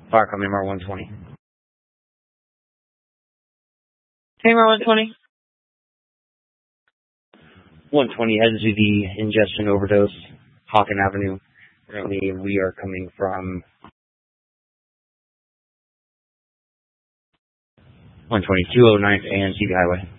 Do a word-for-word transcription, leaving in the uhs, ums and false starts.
Fire coming, Mar one twenty. Tamar one twenty. one twenty heading to the ingestion overdose, Hawken Avenue. Currently, we are coming from one twenty, two oh ninth A N C Highway.